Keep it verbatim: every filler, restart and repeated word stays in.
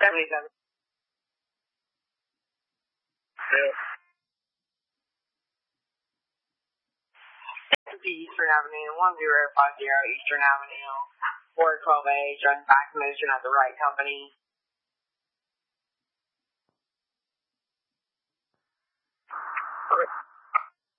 seventy-seven. Yeah. Eastern Avenue, one zero five zero Eastern Avenue, four twelve A, showing vaccination at the right company.